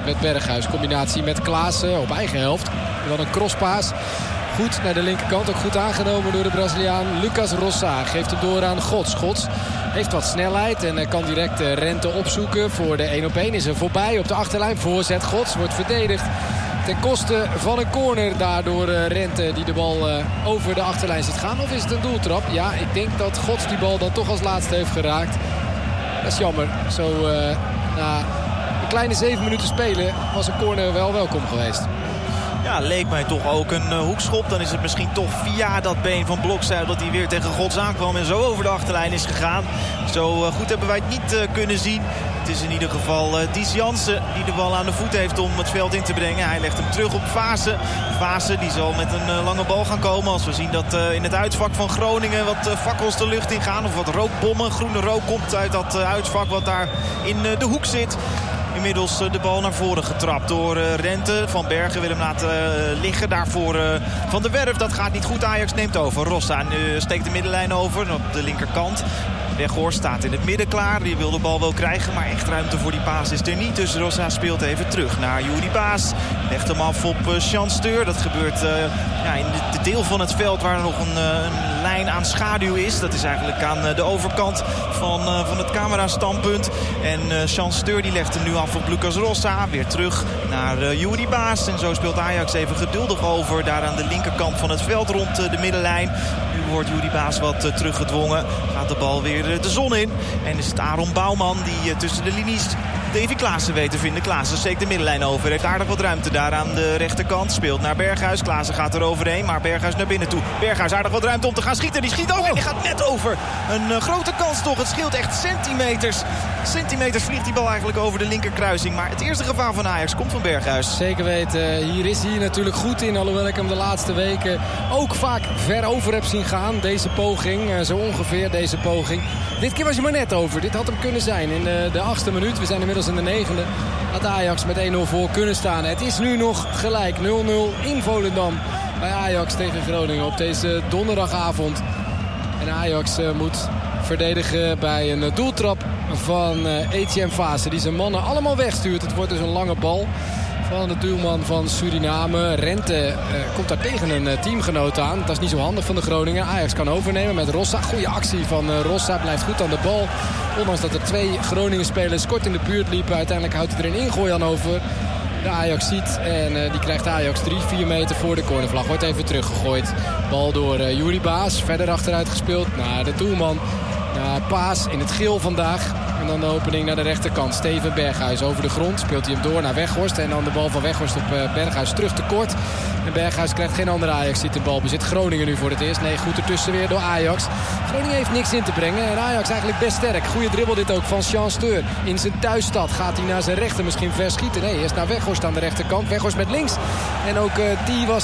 met Berghuis. Combinatie met Klaassen op eigen helft. En dan een crosspaas. Goed naar de linkerkant. Ook goed aangenomen door de Braziliaan Lucas Roça. Geeft hem door aan Gods. Gods heeft wat snelheid en kan direct Rente opzoeken. Voor de 1-op-1 is er voorbij op de achterlijn. Voorzet Gods wordt verdedigd. Ten koste van een corner daardoor Rente die de bal over de achterlijn ziet gaan. Of is het een doeltrap? Ja, ik denk dat Gods die bal dan toch als laatste heeft geraakt. Dat is jammer. Zo na een kleine 7 minuten spelen was een corner wel welkom geweest. Ja, leek mij toch ook een hoekschop. Dan is het misschien toch via dat been van Blokzuil dat hij weer tegen Gods aankwam en zo over de achterlijn is gegaan. Zo goed hebben wij het niet kunnen zien. Het is in ieder geval Dies Jansen die de bal aan de voet heeft om het veld in te brengen. Hij legt hem terug op Vaassen. Vaassen die zal met een lange bal gaan komen. Als we zien dat in het uitvak van Groningen wat fakkels de lucht in gaan. Of wat rookbommen. Groene rook komt uit dat uitvak wat daar in de hoek zit. Inmiddels de bal naar voren getrapt door Rente. Van Bergen wil hem laten liggen. Daarvoor Van der Werf. Dat gaat niet goed. Ajax neemt over. Rossa steekt de middenlijn over op de linkerkant. Weghorst staat in het midden klaar. Die wil de bal wel krijgen, maar echt ruimte voor die paas is er niet. Dus Rossa speelt even terug naar Juri Baas. Legt hem af op Jean Steur. Dat gebeurt in de deel van het veld waar nog een lijn aan schaduw is. Dat is eigenlijk aan de overkant van het camerastandpunt. En Jean Steur die legt hem nu af op Lucas Rossa. Weer terug naar Juri Baas. En zo speelt Ajax even geduldig over. Daar aan de linkerkant van het veld rond de middenlijn. Nu wordt Juri Baas wat teruggedwongen. Gaat de bal weer de zon in. En is het Aaron Bouwman die tussen de linies Davy Klaassen weet te vinden. Klaassen steekt de middenlijn over. Heeft aardig wat ruimte daar aan de rechterkant. Speelt naar Berghuis. Klaassen gaat er overheen. Maar Berghuis naar binnen toe. Berghuis aardig wat ruimte om te gaan schieten. Die schiet ook en die gaat net over. Een grote kans toch. Het scheelt echt centimeters. Centimeters vliegt die bal eigenlijk over de linkerkruising. Maar het eerste gevaar van Ajax komt van Berghuis. Zeker weten. Hier is hij natuurlijk goed in. Alhoewel ik hem de laatste weken ook vaak ver over heb zien gaan. Deze poging. Zo ongeveer deze poging. Dit keer was hij maar net over. Dit had hem kunnen zijn in de 8e minuut. We zijn inmiddels in de 9e. Had Ajax met 1-0 voor kunnen staan. Het is nu nog gelijk 0-0 in Volendam. Bij Ajax tegen Groningen op deze donderdagavond. En Ajax moet verdedigen bij een doeltrap van Etienne Vaassen. Die zijn mannen allemaal wegstuurt. Het wordt dus een lange bal van de doelman van Suriname. Rente komt daar tegen een teamgenoot aan. Dat is niet zo handig van de Groningen. Ajax kan overnemen met Rossa. Goede actie van Rossa. Blijft goed aan de bal. Ondanks dat er 2 Groningen-spelers kort in de buurt liepen. Uiteindelijk houdt hij er een ingooi aan over. De Ajax ziet en die krijgt Ajax 3-4 meter voor de cornervlag. Wordt even teruggegooid. Bal door Juri Baas. Verder achteruit gespeeld naar de doelman. Paas in het geel vandaag. En dan de opening naar de rechterkant. Steven Berghuis over de grond. Speelt hij hem door naar Weghorst. En dan de bal van Weghorst op Berghuis terug tekort. En Berghuis krijgt geen andere Ajax. Ziet de bal bezit Groningen nu voor het eerst. Nee, goed ertussen weer door Ajax. Groningen heeft niks in te brengen. En Ajax eigenlijk best sterk. Goede dribbel dit ook van Jean Steur. In zijn thuisstad gaat hij naar zijn rechter misschien verschieten. Nee, eerst naar Weghorst aan de rechterkant. Weghorst met links. En ook die was...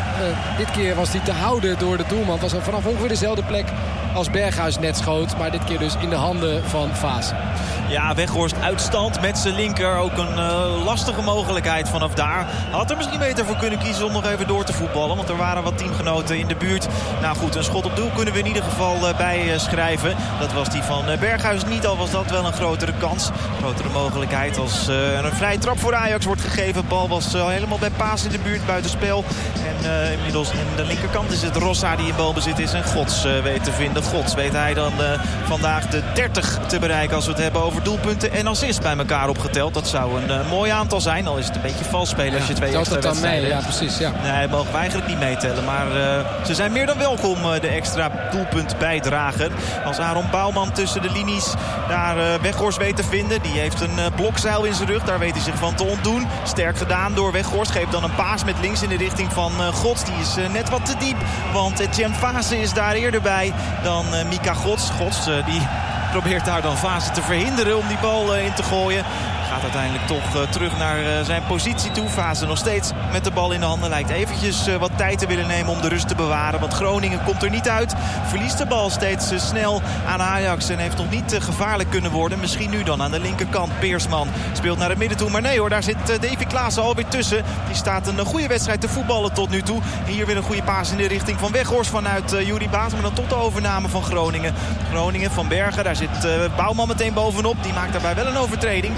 dit keer was die te houden door de doelman. Het was vanaf ongeveer dezelfde plek als Berghuis net schoot. Maar dit keer dus in de handen van Vaassen. Ja, Weghorst uitstand met zijn linker. Ook een lastige mogelijkheid vanaf daar. Had er misschien beter voor kunnen kiezen om nog even door te voetballen. Want er waren wat teamgenoten in de buurt. Nou goed, een schot op doel kunnen we in ieder geval bijschrijven. Dat was die van Berghuis niet. Al was dat wel een grotere kans. Grotere mogelijkheid als er een vrije trap voor Ajax wordt gegeven. De bal was helemaal bij Paas in de buurt, buitenspel. En inmiddels aan de linkerkant is het Rossa die in balbezit is. En Gods weet te vinden. Gods weet hij dan vandaag de 30 te bereiken als we het hebben over doelpunten en assists bij elkaar opgeteld. Dat zou een mooi aantal zijn. Al is het een beetje vals spelen als je 2 extra wedstrijden hebt. Ja, precies. Ja. Nee, mogen we eigenlijk niet meetellen. Maar ze zijn meer dan welkom de extra doelpunt bijdragen. Als Aaron Bouwman tussen de linies daar Weghorst weet te vinden. Die heeft een blokzeil in zijn rug. Daar weet hij zich van te ontdoen. Sterk gedaan door Weghorst. Geeft dan een paas met links in de richting van Gods. Die is net wat te diep. Want Etienne Vaassen is daar eerder bij dan Mika Gods. Gods die probeert daar dan Vaassen te verhinderen om die bal in te gooien. Gaat uiteindelijk toch terug naar zijn positie toe. Vaassen nog steeds met de bal in de handen. Lijkt eventjes wat tijd te willen nemen om de rust te bewaren. Want Groningen komt er niet uit. Verliest de bal steeds snel aan Ajax. En heeft nog niet gevaarlijk kunnen worden. Misschien nu dan aan de linkerkant. Peersman speelt naar het midden toe. Maar nee hoor, daar zit Davy Klaassen alweer tussen. Die staat een goede wedstrijd te voetballen tot nu toe. Hier weer een goede paas in de richting van Weghorst vanuit Juri Baas. Maar dan tot de overname van Groningen. Groningen van Bergen. Daar zit Bouwman meteen bovenop. Die maakt daarbij wel een overtreding. Dus het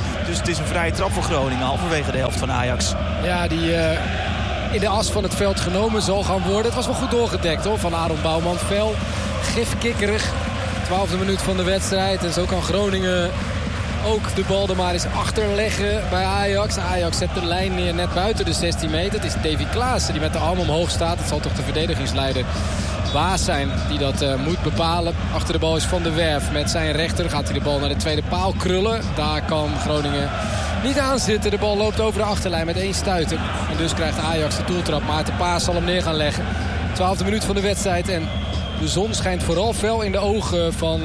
is een vrije trap voor Groningen. Halverwege de helft van Ajax. Ja, die in de as van het veld genomen zal gaan worden. Het was wel goed doorgedekt hoor, van Aaron Bouwman. Fel, gifkikkerig. 12e minuut van de wedstrijd. En zo kan Groningen ook de bal er maar eens achterleggen bij Ajax. Ajax zet de lijn neer net buiten de 16 meter. Het is Davy Klaassen die met de arm omhoog staat. Het zal toch de verdedigingsleider Waas zijn die dat moet bepalen. Achter de bal is Van der Werf. Met zijn rechter gaat hij de bal naar de tweede paal krullen. Daar kan Groningen niet aan zitten. De bal loopt over de achterlijn met 1 stuiter. En dus krijgt Ajax de doeltrap. Maarten Paas zal hem neer gaan leggen. 12e minuut van de wedstrijd. En de zon schijnt vooral fel in de ogen van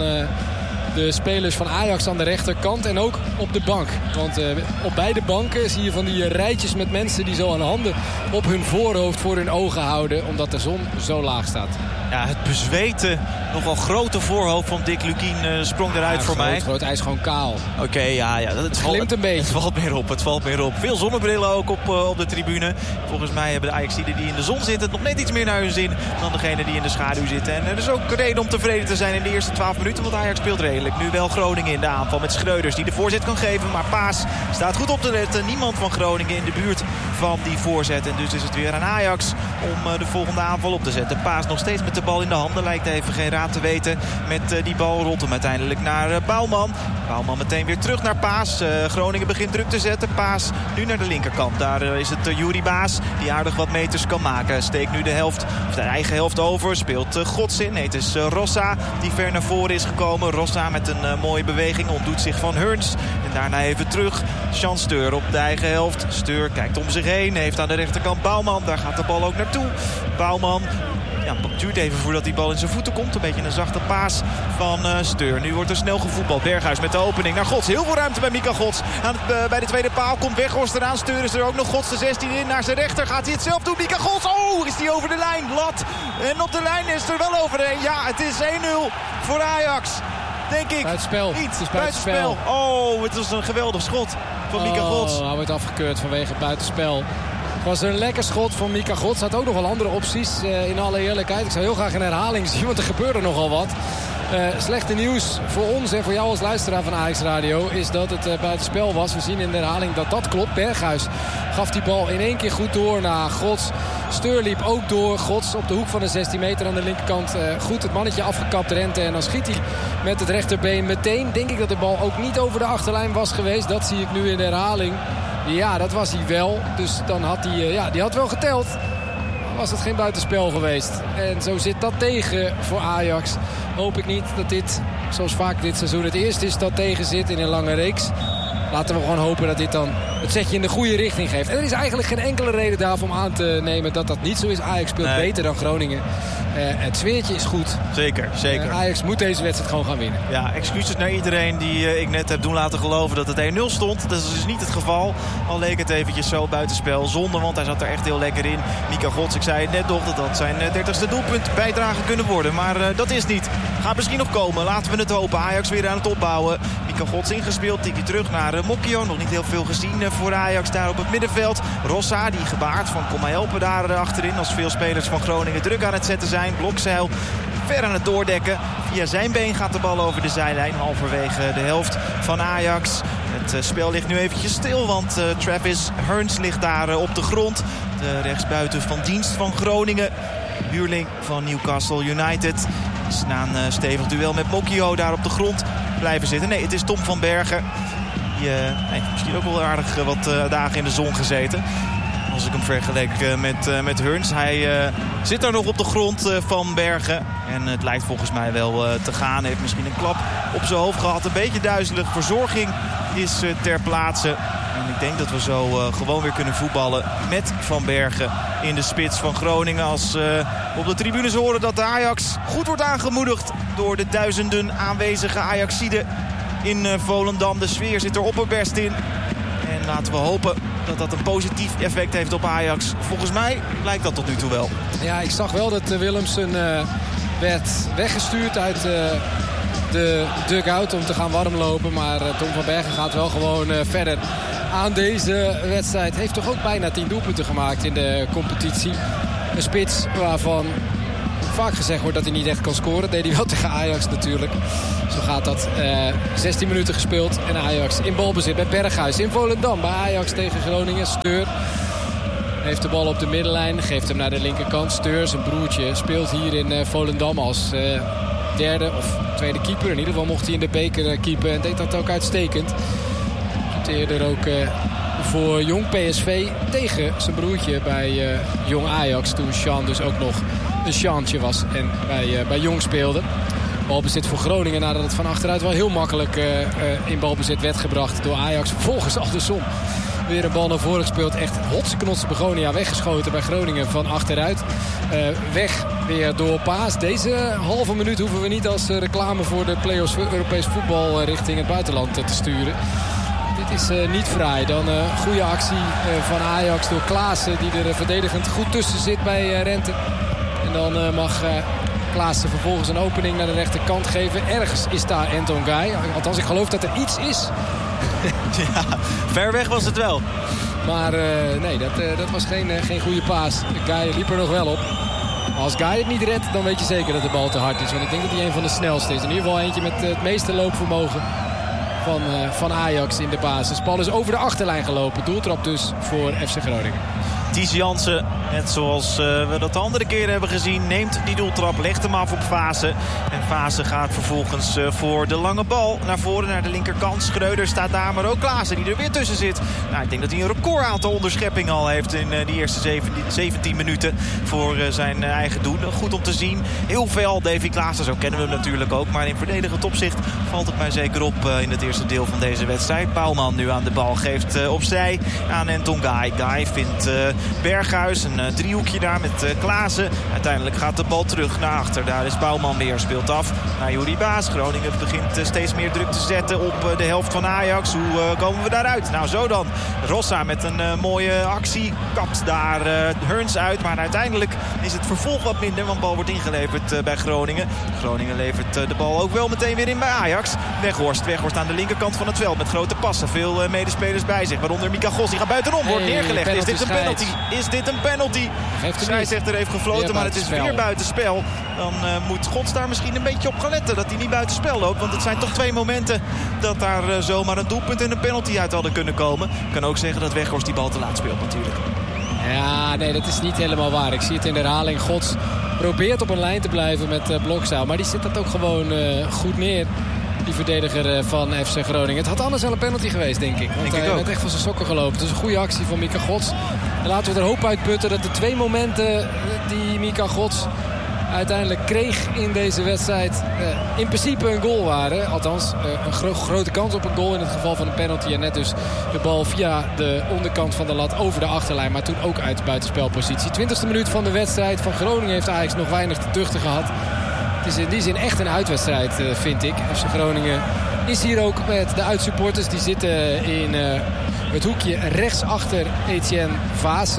de spelers van Ajax aan de rechterkant. En ook op de bank. Want op beide banken zie je van die rijtjes met mensen die zo aan de handen op hun voorhoofd voor hun ogen houden. Omdat de zon zo laag staat. Ja, het bezweten, nogal grote voorhoofd van Dick Lukien sprong eruit voor mij. Groot, hij is gewoon kaal. Oké, ja. Het glimt een beetje. Het valt meer op. Veel zonnebrillen ook op de tribune. Volgens mij hebben de Ajaxiden die in de zon zitten nog net iets meer naar hun zin dan degene die in de schaduw zitten. En er is ook reden om tevreden te zijn in de eerste 12 minuten. Want Ajax speelt redelijk. Nu wel Groningen in de aanval met Schreuders die de voorzet kan geven. Maar Paas staat goed op te letten. Niemand van Groningen in de buurt van die voorzet. En dus is het weer aan Ajax om de volgende aanval op te zetten. Paas nog steeds met de bal in de handen. Lijkt even geen raad te weten met die bal. Rolt hem uiteindelijk naar Bouwman. Bouwman meteen weer terug naar Paas. Groningen begint druk te zetten. Paas nu naar de linkerkant. Daar is het Juri Baas die aardig wat meters kan maken. Steekt nu de eigen helft over. Speelt Gods in. Nee, het is Rossa die ver naar voren is gekomen. Rossa met een mooie beweging. Ontdoet zich van Hearns. En daarna even terug. Jean Steur op de eigen helft. Steur kijkt om zich heen. Heeft aan de rechterkant Bouwman. Daar gaat de bal ook naartoe. Bouwman. Ja, het duurt even voordat die bal in zijn voeten komt. Een beetje een zachte paas van Steur. Nu wordt er snel gevoetbald. Berghuis met de opening naar Gods. Heel veel ruimte bij Mika Gods. Bij de tweede paal komt Weghorst eraan. Steur is er ook nog. Gods de 16 in naar zijn rechter. Gaat hij het zelf doen? Mika Gods. Oh, is hij over de lijn? Lat. En op de lijn is er wel overheen. Ja, het is 1-0 voor Ajax. Denk ik. Buitenspel. Iets. Buitenspel. Oh, het was een geweldig schot van Mika Gods. Hij wordt afgekeurd vanwege buitenspel. Het was een lekker schot van Mika Gods. Had ook nog wel andere opties in alle eerlijkheid. Ik zou heel graag een herhaling zien, want er gebeurde nogal wat. Slechte nieuws voor ons en voor jou als luisteraar van Ajax Radio is dat het buitenspel was. We zien in de herhaling dat dat klopt. Berghuis gaf die bal in 1 keer goed door naar Gods. Steur liep ook door. Gods op de hoek van de 16 meter aan de linkerkant. Goed het mannetje afgekapt rente. En dan schiet hij met het rechterbeen meteen. Denk ik dat de bal ook niet over de achterlijn was geweest. Dat zie ik nu in de herhaling. Ja, dat was hij wel. Dus dan had hij, die had wel geteld. Was het geen buitenspel geweest. En zo zit dat tegen voor Ajax. Hoop ik niet dat dit, zoals vaak dit seizoen, het eerste is dat tegen zit in een lange reeks. Laten we gewoon hopen dat dit dan het zetje in de goede richting geeft. En er is eigenlijk geen enkele reden daarvoor om aan te nemen dat dat niet zo is. Ajax speelt beter dan Groningen. Het sfeertje is goed. Zeker. Ajax moet deze wedstrijd gewoon gaan winnen. Ja, excuses naar iedereen die ik net heb doen laten geloven dat het 1-0 stond. Dat is dus niet het geval. Al leek het eventjes zo buitenspel. Zonde, want hij zat er echt heel lekker in. Mika Gods, ik zei het net nog, dat zijn 30ste doelpunt bijdragen kunnen worden. Maar dat is niet. Gaat misschien nog komen. Laten we het hopen. Ajax weer aan het opbouwen. Mika Gods ingespeeld. Tikje terug naar Mokio. Nog niet heel veel gezien voor Ajax daar op het middenveld. Rossa, die gebaard van kom maar helpen daar achterin. Als veel spelers van Groningen druk aan het zetten zijn. Blokzeil ver aan het doordekken. Via zijn been gaat de bal over de zijlijn. Halverwege de helft van Ajax. Het spel ligt nu eventjes stil. Want Travis Hearns ligt daar op de grond. De rechtsbuiten van dienst van Groningen. Huurling van Newcastle United. Is na een stevig duel met Mokio daar op de grond blijven zitten. Nee, het is Tom van Bergen. Die heeft misschien ook wel aardig wat dagen in de zon gezeten. Als ik hem vergelijk met Hearns. Hij zit daar nog op de grond van Bergen. En het lijkt volgens mij wel te gaan. Heeft misschien een klap op zijn hoofd gehad. Een beetje duizelig. Verzorging is ter plaatse. En ik denk dat we zo gewoon weer kunnen voetballen met Van Bergen in de spits van Groningen. Als op de tribunes horen dat de Ajax goed wordt aangemoedigd door de duizenden aanwezige Ajaxiden in Volendam. De sfeer zit er opperbest in. En laten we hopen dat dat een positief effect heeft op Ajax. Volgens mij lijkt dat tot nu toe wel. Ja, ik zag wel dat Willemsen werd weggestuurd uit de dugout om te gaan warmlopen. Maar Tom van Bergen gaat wel gewoon verder aan deze wedstrijd. Heeft toch ook bijna 10 doelpunten gemaakt in de competitie. Een spits waarvan vaak gezegd wordt dat hij niet echt kan scoren. Dat deed hij wel tegen Ajax natuurlijk. Zo gaat dat. 16 minuten gespeeld en Ajax in balbezit bij Berghuis. In Volendam bij Ajax tegen Groningen. Steur heeft de bal op de middenlijn. Geeft hem naar de linkerkant. Steur, zijn broertje, speelt hier in Volendam als derde of tweede keeper. In ieder geval mocht hij in de beker keepen. En deed dat ook uitstekend. Eerder ook voor Jong PSV tegen zijn broertje bij Jong Ajax. Toen Sean dus ook nog een Seantje was en bij Jong speelde. Balbezit voor Groningen nadat het van achteruit wel heel makkelijk in balbezit werd gebracht door Ajax. Vervolgens andersom weer een bal naar voren gespeeld. Echt hotseknots Begonia weggeschoten bij Groningen van achteruit. Weg weer door Paas. Deze halve minuut hoeven we niet als reclame voor de play-offs voor Europees voetbal richting het buitenland te sturen. Dit is niet fraai. Dan een goede actie van Ajax door Klaassen die er verdedigend goed tussen zit bij Rente. En dan mag Klaassen vervolgens een opening naar de rechterkant geven. Ergens is daar Anton Guy. Althans, ik geloof dat er iets is. Ja, ver weg was het wel. Maar nee, dat was geen goede paas. Guy liep er nog wel op. Als Guy het niet redt, dan weet je zeker dat de bal te hard is. Want ik denk dat hij een van de snelste is. In ieder geval eentje met het meeste loopvermogen van Ajax in de basis. Bal is over de achterlijn gelopen. Doeltrap dus voor FC Groningen. Ties Jansen, net zoals we dat de andere keren hebben gezien, neemt die doeltrap, legt hem af op Vaassen. En Vaassen gaat vervolgens voor de lange bal naar voren, naar de linkerkant. Schreuder staat daar, maar ook Klaassen die er weer tussen zit. Nou, ik denk dat hij een record aantal onderscheppingen al heeft in die eerste 17 minuten voor zijn eigen doen. Goed om te zien. Heel veel Davy Klaassen, zo kennen we hem natuurlijk ook. Maar in verdedigend opzicht valt het mij zeker op in het eerste deel van deze wedstrijd. Bouwman nu aan de bal, geeft opzij aan Anton Guy. Guy vindt Berghuis, een driehoekje daar met Klaassen. Uiteindelijk gaat de bal terug naar achter. Daar is Bouwman weer, speelt af naar Juri Baas. Groningen begint steeds meer druk te zetten op de helft van Ajax. Hoe komen we daaruit? Nou, zo dan. Rossa met een mooie actie. Kapt daar Hearns uit. Maar uiteindelijk is het vervolg wat minder, want de bal wordt ingeleverd bij Groningen. Groningen levert de bal ook wel meteen weer in bij Ajax. Weghorst aan de linkerkant van het veld met grote passen. Veel medespelers bij zich, waaronder Mika Gos. Die gaat buitenom, wordt neergelegd. Is dit een penalty? Is dit een penalty? Scheidsrechter heeft gefloten, maar het is weer buitenspel. Dan moet Gods daar misschien een beetje op gaan letten dat hij niet buitenspel loopt. Want het zijn toch twee momenten dat daar zomaar een doelpunt en een penalty uit hadden kunnen komen. Ik kan ook zeggen dat Weghorst die bal te laat speelt natuurlijk. Ja, nee, dat is niet helemaal waar. Ik zie het in de herhaling. Gods probeert op een lijn te blijven met Blokstouw. Maar die zit dat ook gewoon goed neer. Die verdediger van FC Groningen. Het had anders wel een penalty geweest, denk ik. Want hij werd echt van zijn sokken gelopen. Het is een goede actie van Mika Gods. En laten we er hoop uitputten dat de twee momenten die Mika Gods uiteindelijk kreeg in deze wedstrijd in principe een goal waren. Althans, een grote kans op een goal in het geval van een penalty. En net dus de bal via de onderkant van de lat over de achterlijn. Maar toen ook uit buitenspelpositie. 20e minuut van de wedstrijd van Groningen heeft Ajax nog weinig te duchten gehad. Het is in die zin echt een uitwedstrijd, vind ik. FC Groningen is hier ook met de uitsupporters. Die zitten in het hoekje rechts achter Etienne Vaassen.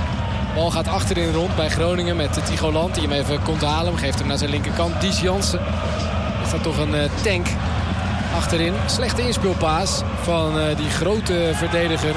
De bal gaat achterin rond bij Groningen met Tigoland. Die hem even komt halen. Geeft hem naar zijn linkerkant. Ties Jansen. Is dat toch een tank achterin. Slechte inspeelpaas van die grote verdediger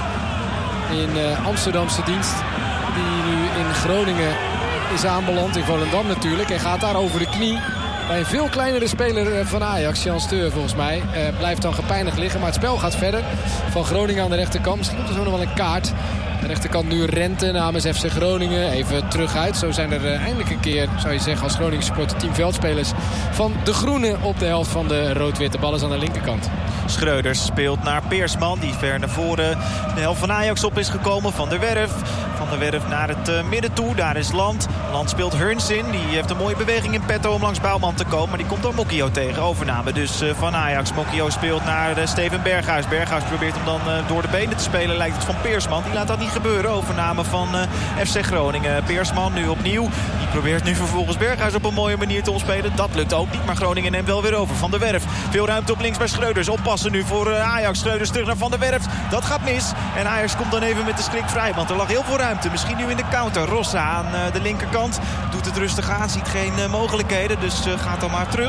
in Amsterdamse dienst. Die nu in Groningen is aanbeland, in Volendam natuurlijk. En gaat daar over de knie bij een veel kleinere speler van Ajax, Jan Steur volgens mij. Blijft dan gepijnigd liggen, maar het spel gaat verder. Van Groningen aan de rechterkant. Misschien komt er zo nog wel een kaart. Aan de rechterkant nu Rente namens FC Groningen. Even terug uit. Zo zijn er eindelijk een keer, zou je zeggen, als Groningen supporter 10 veldspelers van de Groene op de helft van de rood-witte. Bal is aan de linkerkant. Schreuder speelt naar Peersman, die ver naar voren de helft van Ajax op is gekomen. Van der Werf. Van der Werf naar het midden toe. Daar is Land. Land speelt Hearns in. Die heeft een mooie beweging in petto om langs Bouwman te komen. Maar die komt dan Mokio tegen. Overname dus van Ajax. Mokio speelt naar Steven Berghuis. Berghuis probeert hem dan door de benen te spelen. Lijkt het van Peersman. Die laat dat niet gebeuren. Overname van FC Groningen. Peersman nu opnieuw. Die probeert nu vervolgens Berghuis op een mooie manier te omspelen. Dat lukt ook niet. Maar Groningen neemt wel weer over. Van der Werf. Veel ruimte op links bij Schreuders. Oppassen nu voor Ajax. Schreuders terug naar Van der Werf. Dat gaat mis. En Ajax komt dan even met de schrik vrij. Want er lag heel veel ruimte. Misschien nu in de counter. Rossa aan de linkerkant. Doet het rustig aan. Ziet geen mogelijkheden. Dus gaat dan maar terug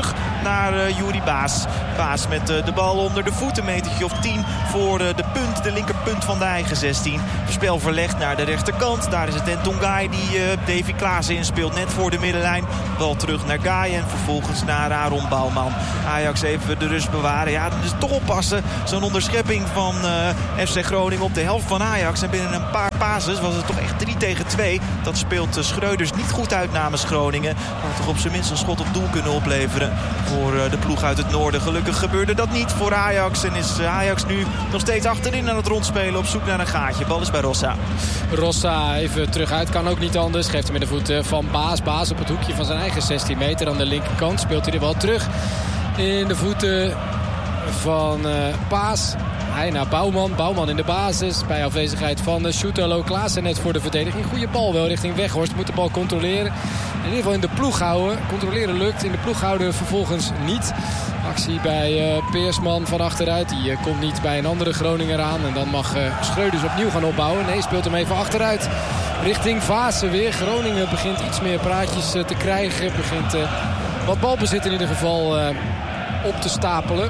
naar Juri Baas. Baas met de bal onder de voeten. Metertje of 10 voor de linkerpunt van de eigen 16. Spel verlegd naar de rechterkant. Daar is het Ntongai die Davy Klaassen inspeelt. Net voor de middenlijn. Bal terug naar Guy en vervolgens naar Aaron Bouwman. Ajax even de rust bewaren. Ja, dus toch oppassen. Zo'n onderschepping van FC Groningen op de helft van Ajax. En binnen een paar pases was het toch echt 3-2. Dat speelt Schreuders niet goed uit namens Groningen. Had toch op zijn minst een schot op doel kunnen opleveren voor de ploeg uit het noorden. Gelukkig gebeurde dat niet voor Ajax. En is Ajax nu nog steeds achterin aan het rondspelen op zoek naar een gaatje. Bal is bij Rossa. Rossa even terug uit. Kan ook niet anders. Geeft hem met de voeten van Baas. Baas op het hoekje van zijn eigen 16 meter. Aan de linkerkant speelt hij de bal terug. In de voeten van Paas. Hij naar Bouwman. Bouwman in de basis. Bij afwezigheid van Schuterlo. Klaassen net voor de verdediging. Goede bal wel richting Weghorst. Moet de bal controleren. In ieder geval in de ploeg houden. Controleren lukt. In de ploeg houden vervolgens niet. Actie bij Peersman van achteruit. Die komt niet bij een andere Groninger aan. En dan mag Schreuders opnieuw gaan opbouwen. Nee, speelt hem even achteruit. Richting Vaassen weer. Groningen begint iets meer praatjes te krijgen. Begint wat balbezit in ieder geval op te stapelen.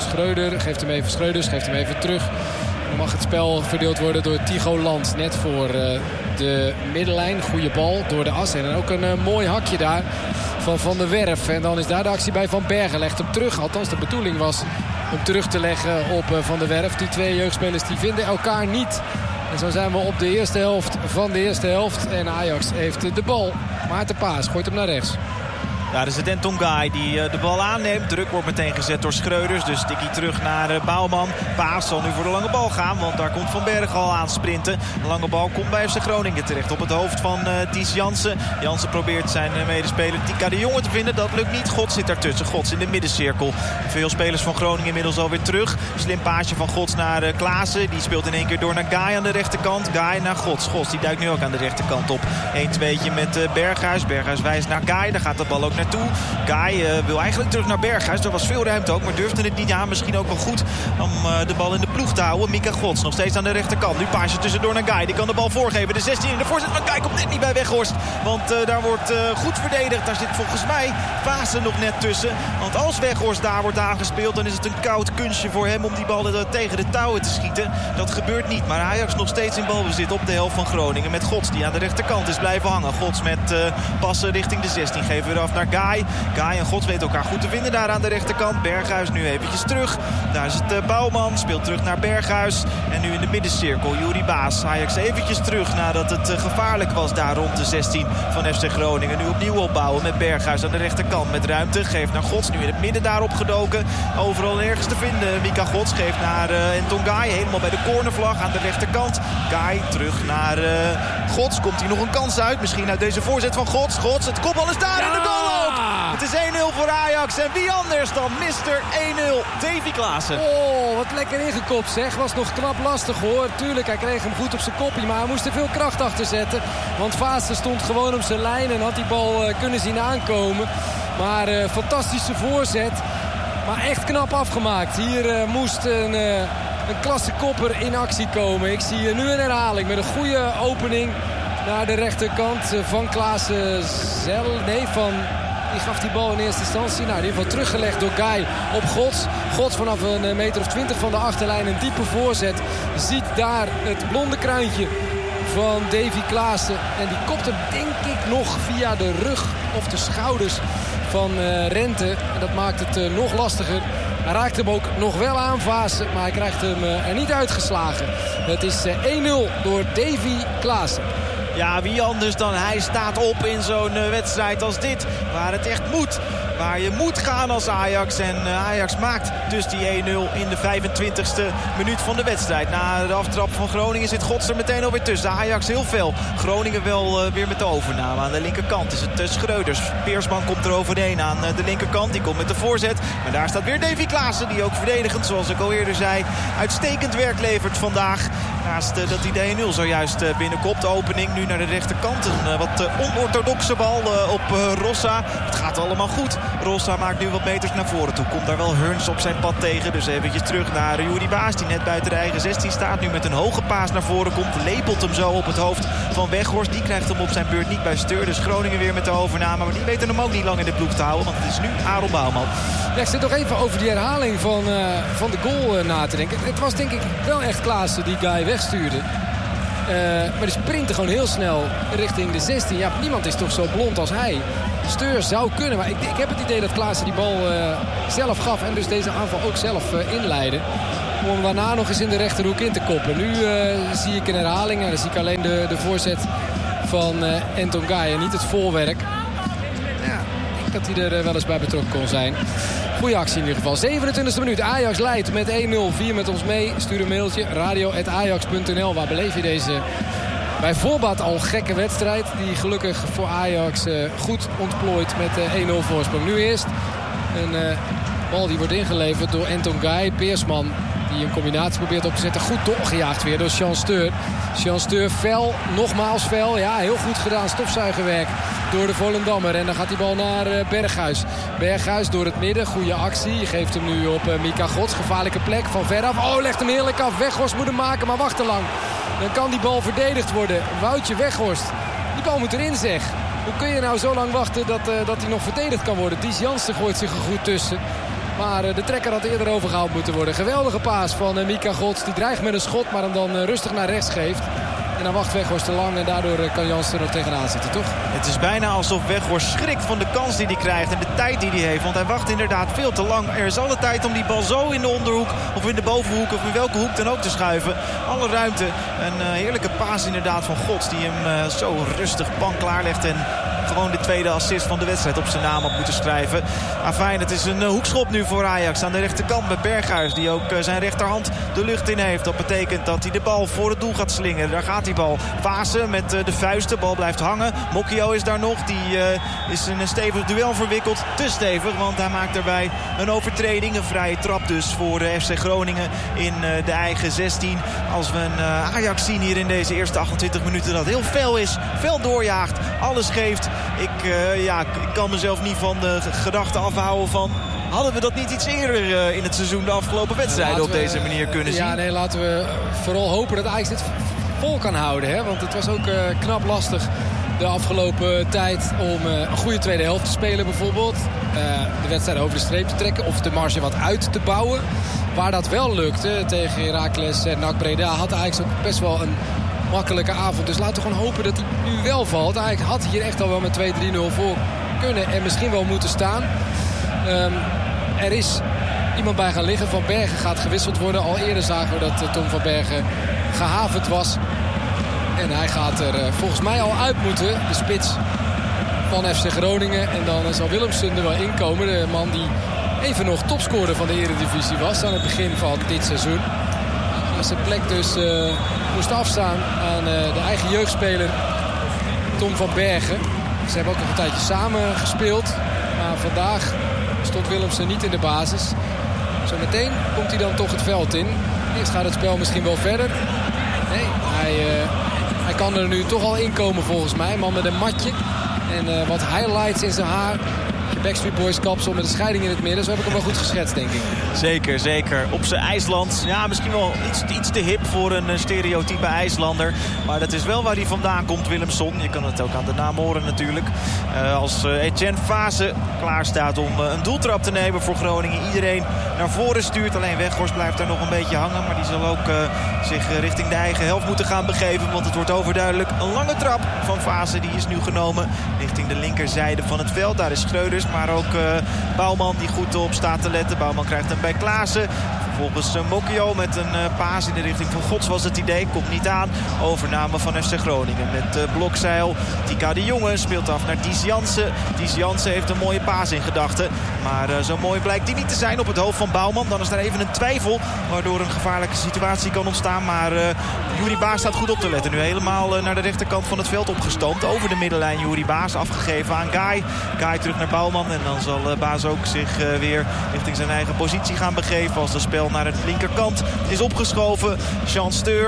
Schreuders geeft hem even terug. Dan mag het spel verdeeld worden door Tigo Land. Net voor de middenlijn. Goede bal door de as. En ook een mooi hakje daar van Van der Werf. En dan is daar de actie bij Van Bergen. Legt hem terug. Althans de bedoeling was om terug te leggen op Van der Werf. Die twee jeugdspelers die vinden elkaar niet. En zo zijn we op de eerste helft van de eerste helft. En Ajax heeft de bal. Maarten Paas gooit hem naar rechts. Daar is het Ntongai die de bal aanneemt. Druk wordt meteen gezet door Schreuders. Dus tikkie terug naar Bouwman. Paas zal nu voor de lange bal gaan. Want daar komt Van Bergen al aan sprinten. De lange bal komt bij FC Groningen terecht. Op het hoofd van Ties Jansen. Jansen probeert zijn medespeler Tika de Jonge te vinden. Dat lukt niet. Gods zit daartussen. Gods in de middencirkel. Veel spelers van Groningen inmiddels alweer terug. Slim paasje van Gods naar Klaassen. Die speelt in één keer door naar Guy aan de rechterkant. Guy naar Gods. Gods die duikt nu ook aan de rechterkant op. 1-2'tje met Berghuis. Berghuis wijst naar Guy. Daar gaat de bal ook naartoe. Guy wil eigenlijk terug naar Berghuis. Er was veel ruimte ook, maar durfde het niet aan. Misschien ook wel goed om de bal in de ploeg te houden. Mika Gods nog steeds aan de rechterkant. Nu paasje tussendoor naar Guy. Die kan de bal voorgeven. De 16 in de voorzet van Guy komt net niet bij Weghorst. Want daar wordt goed verdedigd. Daar zit volgens mij Vaassen nog net tussen. Want als Weghorst daar wordt aangespeeld, dan is het een koud kunstje voor hem om die bal tegen de touwen te schieten. Dat gebeurt niet. Maar Ajax nog steeds in balbezit op de helft van Groningen. Met Gods die aan de rechterkant is blijven hangen. Gods met passen richting de 16. Geven we af naar Guy. Guy en Gods weten elkaar goed te vinden daar aan de rechterkant. Berghuis nu eventjes terug. Daar is het Bouwman. Speelt terug naar Berghuis. En nu in de middencirkel Juri Baas. Ajax eventjes terug nadat het gevaarlijk was daar rond de 16 van FC Groningen. Nu opnieuw opbouwen met Berghuis aan de rechterkant. Met ruimte. Geeft naar Gods. Nu in het midden daarop gedoken. Overal nergens te vinden. Mika Gods geeft naar Ntongai. Helemaal bij de cornervlag aan de rechterkant. Guy terug naar Gods. Komt hier nog een kans uit. Misschien uit deze voorzet van Gods. Gods. Het kopbal is daar in de goal ook. Het is 1-0 voor Ajax. En wie anders dan Mr. 1-0, Davy Klaassen. Oh, wat lekker ingekopt zeg. Was nog knap lastig hoor. Tuurlijk, hij kreeg hem goed op zijn koppie. Maar hij moest er veel kracht achter zetten. Want Vaassen stond gewoon op zijn lijn. En had die bal kunnen zien aankomen. Maar fantastische voorzet. Maar echt knap afgemaakt. Hier moest een klasse kopper in actie komen. Ik zie nu een herhaling met een goede opening naar de rechterkant van Klaassen. Die gaf die bal in eerste instantie. Nou, die heeft wel teruggelegd door Guy op Gods. Gods vanaf een meter of 20 van de achterlijn. Een diepe voorzet. Ziet daar het blonde kruintje van Davy Klaassen. En die kopt hem denk ik nog via de rug of de schouders van Rente. En dat maakt het nog lastiger. Hij raakt hem ook nog wel aan Vaassen. Maar hij krijgt hem er niet uitgeslagen. Het is 1-0 door Davy Klaassen. Ja, wie anders dan hij staat op in zo'n wedstrijd als dit. Waar het echt moet. Waar je moet gaan als Ajax. En Ajax maakt dus die 1-0 in de 25e minuut van de wedstrijd. Na de aftrap van Groningen zit Gods er meteen alweer tussen. Ajax heel veel. Groningen wel weer met de overname. Aan de linkerkant is het Schreuders. Peersman komt er overheen aan de linkerkant. Die komt met de voorzet. Maar daar staat weer Davy Klaassen. Die ook verdedigend, zoals ik al eerder zei, uitstekend werk levert vandaag. Naast dat die 1-0 zojuist binnenkomt. De opening nu naar de rechterkant. Een wat onorthodoxe bal op Rossa. Het gaat allemaal goed. Rossa maakt nu wat meters naar voren toe. Komt daar wel Hearns op zijn pad tegen. Dus eventjes terug naar Juri Baas. Die net buiten de eigen 16 staat. Nu met een hoge paas naar voren komt. Lepelt hem zo op het hoofd van Weghorst. Die krijgt hem op zijn beurt niet bij Steur. Dus Groningen weer met de overname. Maar die weten hem ook niet lang in de ploeg te houden. Want het is nu Aaron Bouwman. Ja, ik zit nog even over die herhaling van de goal na te denken. Het was denk ik wel echt Klaassen die Guy wegstuurde. Maar die sprintte gewoon heel snel richting de 16. Ja, niemand is toch zo blond als hij. Steur zou kunnen, maar ik heb het idee dat Klaassen die bal zelf gaf. En dus deze aanval ook zelf inleidde. Om hem daarna nog eens in de rechterhoek in te koppen. Nu zie ik een herhaling. Dan zie ik alleen de voorzet van Anton Guy en niet het voorwerk. Ja, ik denk dat hij er wel eens bij betrokken kon zijn. Goeie actie in ieder geval. 27e minuut. Ajax leidt met 1-0. 4 met ons mee. Stuur een mailtje. radio@ajax.nl. Waar beleef je deze bij voorbaat al gekke wedstrijd. Die gelukkig voor Ajax goed ontplooit met 1-0 voorsprong. Nu eerst een bal die wordt ingeleverd door Anton Guy. Peersman die een combinatie probeert op te zetten. Goed doorgejaagd weer door Jean Steur. Jean Steur fel, nogmaals fel. Ja, heel goed gedaan. Stofzuigerwerk door de Volendammer. En dan gaat die bal naar Berghuis. Berghuis door het midden. Goede actie. Je geeft hem nu op Mika Gods. Gevaarlijke plek van veraf. Oh, legt hem heerlijk af. Weghorst moet hem maken, maar wacht te lang. Dan kan die bal verdedigd worden. Woutje Weghorst. Die bal moet erin, zeg. Hoe kun je nou zo lang wachten dat hij nog verdedigd kan worden? Dies Jansen gooit zich er goed tussen. Maar de trekker had eerder overgehaald moeten worden. Geweldige paas van Mika Gods. Die dreigt met een schot, maar hem dan rustig naar rechts geeft. En dan wacht Weghorst te lang en daardoor kan Jansen er nog tegenaan zitten, toch? Het is bijna alsof Weghorst schrikt van de kans die hij krijgt en de tijd die hij heeft. Want hij wacht inderdaad veel te lang. Er is alle tijd om die bal zo in de onderhoek of in de bovenhoek of in welke hoek dan ook te schuiven. Alle ruimte. Een heerlijke paas inderdaad van Gods die hem zo rustig pan klaarlegt en gewoon de tweede assist van de wedstrijd op zijn naam had moeten schrijven. Maar fijn, het is een hoekschop nu voor Ajax aan de rechterkant met Berghuis. Die ook zijn rechterhand de lucht in heeft. Dat betekent dat hij de bal voor het doel gaat slingeren. Daar gaat die bal. Vaassen met de vuist. De bal blijft hangen. Mokio is daar nog. Die is in een stevig duel verwikkeld. Te stevig, want hij maakt daarbij een overtreding. Een vrije trap dus voor de FC Groningen in de eigen 16. Als we een Ajax zien hier in deze eerste 28 minuten dat heel fel is. Fel doorjaagt. Alles geeft. Ik kan mezelf niet van de gedachte afhouden van... Hadden we dat niet iets eerder in het seizoen de afgelopen wedstrijden op deze manier kunnen zien? Ja, nee, laten we vooral hopen dat Ajax dit vol kan houden. Hè? Want het was ook knap lastig de afgelopen tijd om een goede tweede helft te spelen bijvoorbeeld. De wedstrijd over de streep te trekken of de marge wat uit te bouwen. Waar dat wel lukte tegen Heracles en NAC Breda had Ajax ook best wel een makkelijke avond. Dus laten we gewoon hopen dat hij nu wel valt. Ajax had hier echt al wel met 2-3-0 voor kunnen en misschien wel moeten staan. Er is iemand bij gaan liggen. Van Bergen gaat gewisseld worden. Al eerder zagen we dat Tom van Bergen gehavend was. En hij gaat er volgens mij al uit moeten. De spits van FC Groningen. En dan zal Willemsen er wel inkomen. De man die even nog topscorer van de Eredivisie was aan het begin van dit seizoen. En zijn plek dus moest afstaan aan de eigen jeugdspeler Tom van Bergen. Ze hebben ook nog een tijdje samen gespeeld. Maar vandaag stond Willemsen niet in de basis. Zometeen komt hij dan toch het veld in. Eerst gaat het spel misschien wel verder. Nee, hij kan er nu toch al inkomen volgens mij. Man met een matje en wat highlights in zijn haar. Backstreet Boys kapsel met een scheiding in het midden. Zo heb ik hem wel goed geschetst, denk ik. Zeker, zeker. Op zijn IJsland. Ja, misschien wel iets te hip voor een stereotype IJslander. Maar dat is wel waar hij vandaan komt, Willemson. Je kan het ook aan de naam horen natuurlijk. Als Etienne Vaassen klaar staat om een doeltrap te nemen voor Groningen. Iedereen naar voren stuurt. Alleen Weghorst blijft daar nog een beetje hangen. Maar die zal ook zich richting de eigen helft moeten gaan begeven. Want het wordt overduidelijk een lange trap van Vaassen. Die is nu genomen richting de linkerzijde van het veld. Daar is Schreuders. Maar ook Bouwman die goed op staat te letten. Bouwman krijgt hem bij Klaassen. Vervolgens Mokio met een paas in de richting van Gods was het idee. Komt niet aan. Overname van FC Groningen met Blokzeil. Tika de Jonge speelt af naar Dies Jansen. Dies Jansen heeft een mooie paas in gedachten. Maar zo mooi blijkt die niet te zijn op het hoofd van Bouwman. Dan is er even een twijfel waardoor een gevaarlijke situatie kan ontstaan. Maar Juri Baas staat goed op te letten. Nu helemaal naar de rechterkant van het veld opgestoomd. Over de middenlijn Juri Baas afgegeven aan Guy. Guy terug naar Bouwman. En dan zal Baas ook zich weer richting zijn eigen positie gaan begeven als de spel spel naar de linkerkant. Is opgeschoven. Jean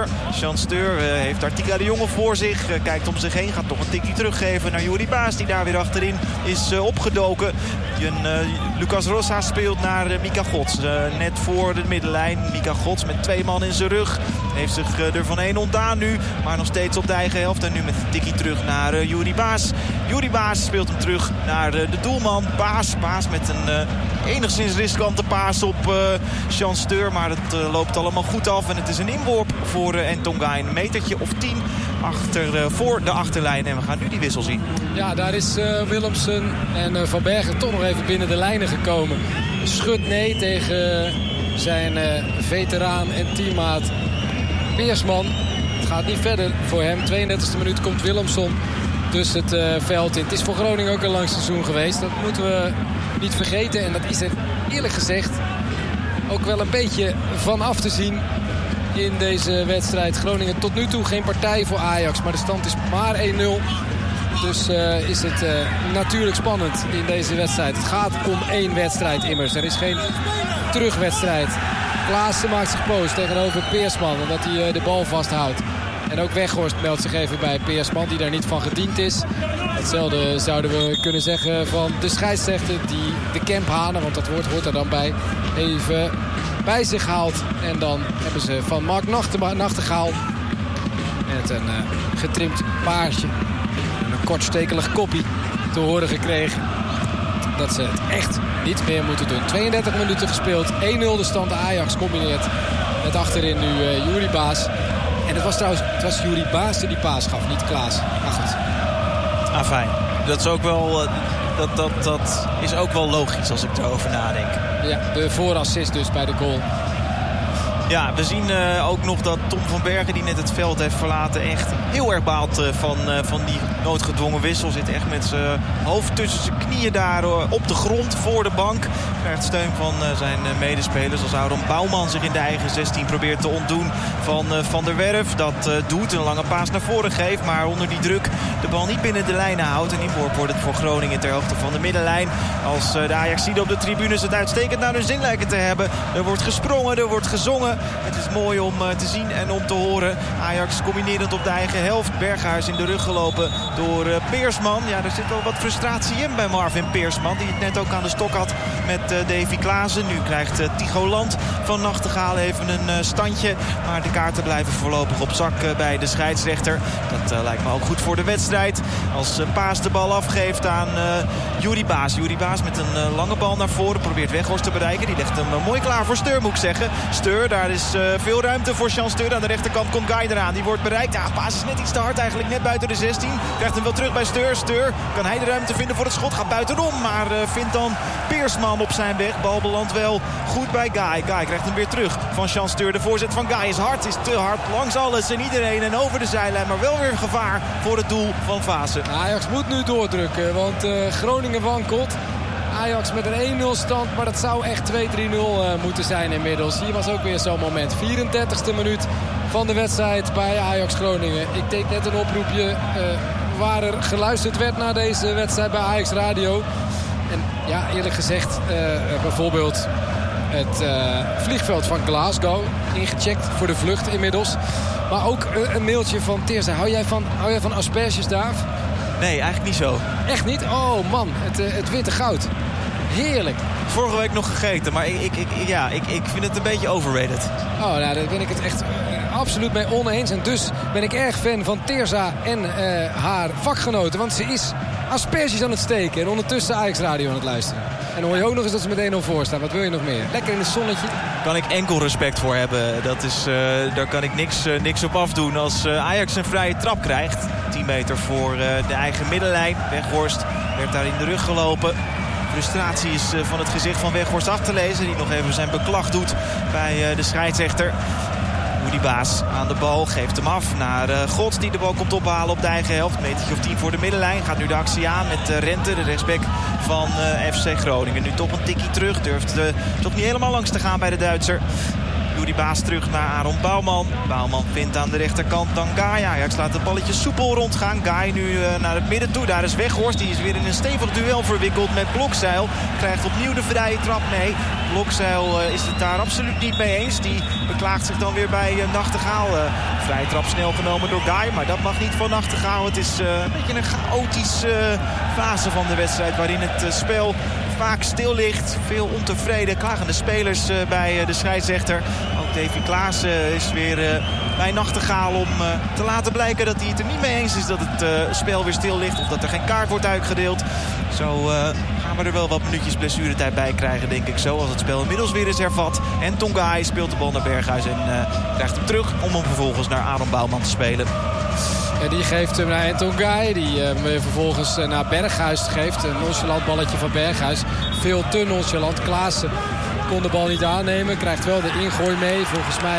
Steur heeft Artika de Jonge voor zich. Kijkt om zich heen. Gaat toch een tikkie teruggeven naar Juri Baas. Die daar weer achterin is opgedoken. Lucas Rosa speelt naar Mika Gods. Net voor de middenlijn. Mika Gods met 2 man in zijn rug. Heeft zich er van 1 ontdaan nu. Maar nog steeds op de eigen helft. En nu met een tikkie terug naar Juri Baas. Juri Baas speelt hem terug naar de doelman. Baas met een enigszins riskante paas op Jean Steur. Maar het loopt allemaal goed af. En het is een inworp voor Entonga. Een metertje of 10 voor de achterlijn. En we gaan nu die wissel zien. Ja, daar is Willemsen en Van Bergen toch nog even binnen de lijnen gekomen. Schut nee tegen zijn veteraan en teammaat Peersman. Het gaat niet verder voor hem. 32e minuut komt Willemsen dus het veld in. Het is voor Groningen ook een lang seizoen geweest. Dat moeten we niet vergeten. En dat is er eerlijk gezegd ook wel een beetje van af te zien in deze wedstrijd. Groningen tot nu toe geen partij voor Ajax. Maar de stand is maar 1-0. Dus is het natuurlijk spannend in deze wedstrijd. Het gaat om 1 wedstrijd immers. Er is geen terugwedstrijd. Klaassen maakt zich boos tegenover Peersman. Omdat hij de bal vasthoudt. En ook Weghorst meldt zich even bij Peersman. Die daar niet van gediend is. Hetzelfde zouden we kunnen zeggen van de scheidsrechter. Die de Kemphaner, want dat woord hoort er dan bij, even bij zich haalt. En dan hebben ze van Mark Nachtegaal met een getrimd paardje en een kortstekelig koppie te horen gekregen dat ze het echt niet meer moeten doen. 32 minuten gespeeld. 1-0 de stand. Ajax combineert met achterin nu Juri Baas. En het was Juri Baas die paas gaf, niet Klaas. Maar goed. Fijn. Dat is ook wel... Dat is ook wel logisch als ik erover nadenk. Ja, de voorassist dus bij de goal. Ja, we zien ook nog dat Tom van Bergen, die net het veld heeft verlaten, echt heel erg baalt van die noodgedwongen wissel. Zit echt met zijn hoofd tussen zijn knieën daar op de grond voor de bank. Krijgt steun van zijn medespelers als Aaron Bouwman zich in de eigen 16 probeert te ontdoen van Van der Werf. Dat doet, een lange paas naar voren geeft, maar onder die druk de bal niet binnen de lijnen houdt. En inworp wordt het voor Groningen ter hoogte van de middenlijn. Als de Ajaxiden op de tribunes het uitstekend naar hun zin lijken te hebben. Er wordt gesprongen, er wordt gezongen. Het is mooi om te zien en om te horen. Ajax combinerend op de eigen helft. Berghuis in de rug gelopen door Peersman. Ja, er zit wel wat frustratie in bij Marvin Peersman. Die het net ook aan de stok had met Davy Klaassen. Nu krijgt Tycho Land van Nachtegaal even een standje. Maar de kaarten blijven voorlopig op zak bij de scheidsrechter. Dat lijkt me ook goed voor de wedstrijd. Als Paas de bal afgeeft aan Juri Baas. Juri Baas met een lange bal naar voren. Probeert Weghorst te bereiken. Die legt hem mooi klaar voor Steur, moet ik zeggen. Steur, daar is veel ruimte voor Jean Steur. Aan de rechterkant komt Guy eraan. Die wordt bereikt. Ja, Paas is net iets te hard eigenlijk. Net buiten de 16. Krijgt hem wel terug bij Steur. Steur, kan hij de ruimte vinden voor het schot? Gaat buitenom. Maar vindt dan Peersman op zijn weg. Bal belandt wel goed bij Guy. Guy krijgt hem weer terug van Jean Steur. De voorzet van Guy is hard. Is te hard. Langs alles en iedereen. En over de zijlijn. Maar wel weer gevaar voor het doel van Vaassen. Ajax moet nu doordrukken. Want Groningen wankelt. Ajax met een 1-0 stand, maar dat zou echt 2-3-0 moeten zijn inmiddels. Hier was ook weer zo'n moment. 34e minuut van de wedstrijd bij Ajax Groningen. Ik deed net een oproepje waar er geluisterd werd naar deze wedstrijd bij Ajax Radio. En ja, eerlijk gezegd, bijvoorbeeld het vliegveld van Glasgow ingecheckt voor de vlucht inmiddels. Maar ook een mailtje van Teerza. Hou jij van asperges, Daaf? Nee, eigenlijk niet zo. Echt niet? Oh man, het witte goud. Heerlijk. Vorige week nog gegeten, maar ik vind het een beetje overrated. Oh, nou, daar ben ik het echt absoluut mee oneens. En dus ben ik erg fan van Teerza en haar vakgenoten. Want ze is asperges aan het steken en ondertussen Ajax Radio aan het luisteren. En dan hoor je ook nog eens dat ze met 1-0 voor staan. Wat wil je nog meer? Lekker in het zonnetje. Kan ik enkel respect voor hebben. Daar kan ik niks op afdoen. Als Ajax een vrije trap krijgt. 10 meter voor de eigen middenlijn. Weghorst werd daar in de rug gelopen. Frustratie is van het gezicht van Weghorst af te lezen. Die nog even zijn beklag doet bij de scheidsrechter. Juri Baas aan de bal, geeft hem af naar Gods die de bal komt ophalen op de eigen helft. Metertje of 10 voor de middenlijn. Gaat nu de actie aan met Rente, de rechtsback van FC Groningen. Nu toch een tikkie terug, durft toch niet helemaal langs te gaan bij de Duitser. Juri Baas terug naar Aaron Bouwman. Bouwman vindt aan de rechterkant dan Guy. Ajax laat het balletje soepel rondgaan. Guy nu naar het midden toe. Daar is Weghorst. Die is weer in een stevig duel verwikkeld met Blokzeil. Krijgt opnieuw de vrije trap mee. Blokzeil is het daar absoluut niet mee eens. Die beklaagt zich dan weer bij Nachtegaal. Vrije trap snel genomen door Guy. Maar dat mag niet van Nachtegaal. Het is een beetje een chaotische fase van de wedstrijd. Waarin het spel vaak stil ligt. Veel ontevreden klagende spelers bij de scheidsrechter. Ook Davy Klaassen is weer bij Nachtegaal om te laten blijken dat hij het er niet mee eens is dat het spel weer stil ligt. Of dat er geen kaart wordt uitgedeeld. Zo gaan we er wel wat minuutjes blessuretijd bij krijgen, denk ik zo. Als het spel inmiddels weer is hervat. En Tongai speelt de bal naar Berghuis en krijgt hem terug om hem vervolgens naar Aaron Bouwman te spelen. En die geeft hem naar Tongai. Die hem vervolgens naar Berghuis geeft. Een nonchalant balletje van Berghuis. Veel te nonchalant. Klaassen kon de bal niet aannemen. Krijgt wel de ingooi mee. Volgens mij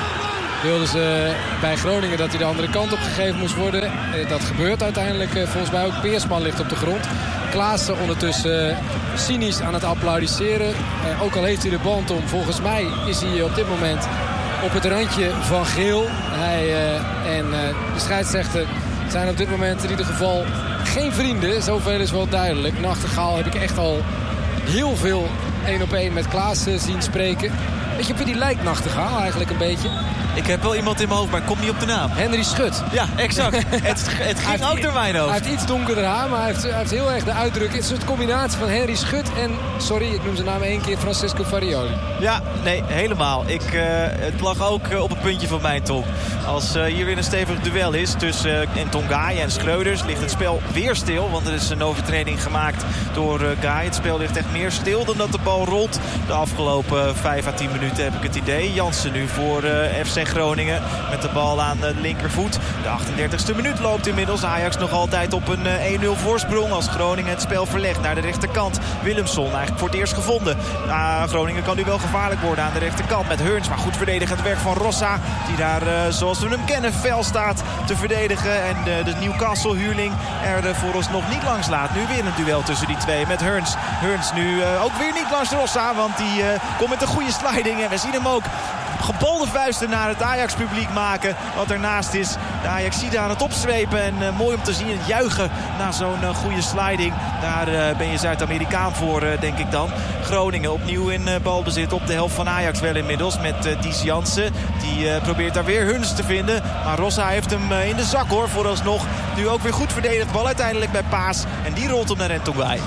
wilden ze bij Groningen dat hij de andere kant op gegeven moest worden. Dat gebeurt uiteindelijk. Volgens mij ook Peersman ligt op de grond. Klaassen ondertussen cynisch aan het applaudisseren. Ook al heeft hij de band om. Volgens mij is hij op dit moment op het randje van geel. Hij en de scheidsrechter zijn op dit moment in ieder geval geen vrienden. Zoveel is wel duidelijk. Nachtegaal heb ik echt al heel veel 1-op-1 met Klaassen zien spreken. Weet je op wie die lijkt, Nachtegaal, eigenlijk een beetje? Ik heb wel iemand in mijn hoofd, maar ik kom niet op de naam. Henry Schut. Ja, exact. het ging ook door mijn hoofd. Hij heeft iets donkerder haar, maar hij heeft heel erg de uitdrukking. Het is een soort combinatie van Henry Schut en, sorry, ik noem zijn naam 1 keer, Francesco Farioli. Ja, nee, helemaal. Het lag ook op het puntje van mijn tong. Als hier weer een stevig duel is tussen Tongai en Schreuders, ligt het spel weer stil. Want er is een overtreding gemaakt door Guy. Het spel ligt echt meer stil dan dat de bal rolt. De afgelopen 5 à 10 minuten heb ik het idee. Jansen nu voor FC Groningen met de bal aan de linkervoet. De 38e minuut loopt inmiddels. Ajax nog altijd op een 1-0 voorsprong als Groningen het spel verlegt naar de rechterkant. Willemson eigenlijk voor het eerst gevonden. Groningen kan nu wel gevaarlijk worden aan de rechterkant met Heurns. Maar goed verdedigend werk van Rossa. Die daar zoals we hem kennen fel staat te verdedigen. En de Newcastle-huurling er vooralsnog niet langs laat. Nu weer een duel tussen die twee met Heurns. Heurns nu ook weer niet langs Rossa. Want die komt met een goede sliding. En we zien hem ook gebalde vuisten naar het Ajax-publiek maken. Wat ernaast is. De Ajaxiden aan het opzwepen. En mooi om te zien het juichen na zo'n goede sliding. Daar ben je Zuid-Amerikaan voor, denk ik dan. Groningen opnieuw in balbezit op de helft van Ajax wel inmiddels. Met Dies Jansen. Die probeert daar weer Huns te vinden. Maar Rossa heeft hem in de zak hoor. Vooralsnog nu ook weer goed verdedigd. Bal uiteindelijk bij Paas. En die rolt hem naar Tongai.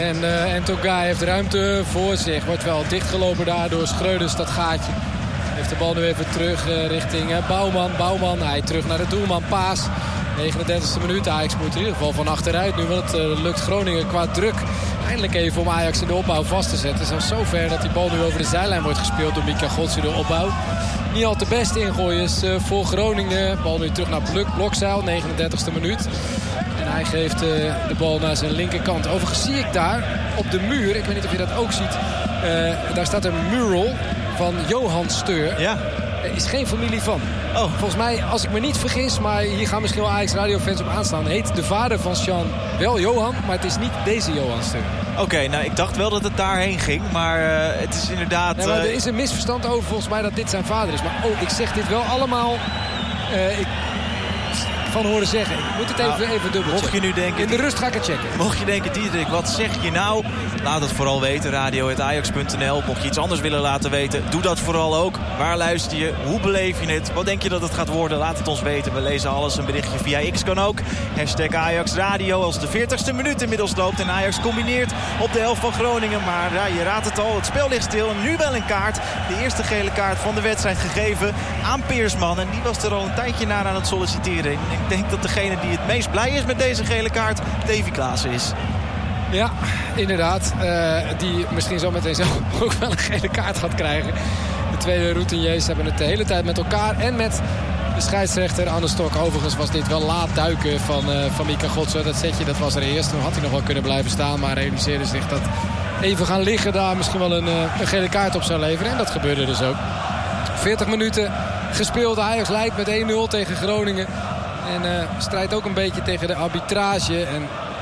En Tongai heeft ruimte voor zich. Wordt wel dichtgelopen daar door Schreuders, dat gaatje. Heeft de bal nu even terug richting Bouwman. Hij terug naar de doelman Paas. 39e minuut. Ajax moet in ieder geval van achteruit nu. Want het lukt Groningen qua druk eindelijk even om Ajax in de opbouw vast te zetten. Zelfs zover dat die bal nu over de zijlijn wordt gespeeld door Mika Godse, de opbouw. Niet al te best ingooiers voor Groningen. Bal nu terug naar Blokzeil, 39e minuut. En hij geeft de bal naar zijn linkerkant. Overigens zie ik daar op de muur, ik weet niet of je dat ook ziet. Daar staat een mural van Johan Steur. Ja. Er is geen familie van. Oh. Volgens mij, als ik me niet vergis, maar hier gaan misschien wel Ajax radiofans op aanstaan, heet de vader van Sean wel Johan, maar het is niet deze Johan Steur. Oké, nou ik dacht wel dat het daarheen ging, maar het is inderdaad... Nee, maar er is een misverstand over volgens mij dat dit zijn vader is. Maar ik zeg dit wel allemaal van horen zeggen. Ik moet het even dubbel mocht je nu denken, in de rust ga ik het checken. Mocht je denken, Diederik, wat zeg je nou? Laat het vooral weten, radio@ajax.nl. Mocht je iets anders willen laten weten, doe dat vooral ook. Waar luister je? Hoe beleef je het? Wat denk je dat het gaat worden? Laat het ons weten. We lezen alles. Een berichtje via X kan ook. #AjaxRadio als de 40ste minuut inmiddels loopt. En Ajax combineert op de helft van Groningen. Maar ja, je raadt het al. Het spel ligt stil. En nu wel een kaart. De eerste gele kaart van de wedstrijd gegeven aan Peersman. En die was er al een tijdje naar aan het solliciteren. Ik denk dat degene die het meest blij is met deze gele kaart Davy Klaassen is. Ja, inderdaad. Die misschien zo meteen zelf ook wel een gele kaart gaat krijgen. De twee routiniers hebben het de hele tijd met elkaar en met de scheidsrechter aan de stok. Overigens was dit wel laat duiken van Mika Godse. Dat setje, dat was er eerst. Toen had hij nog wel kunnen blijven staan, maar realiseerde zich dat even gaan liggen daar misschien wel een gele kaart op zou leveren. En dat gebeurde dus ook. 40 minuten gespeeld. Ajax leidt met 1-0 tegen Groningen. En strijdt ook een beetje tegen de arbitrage. En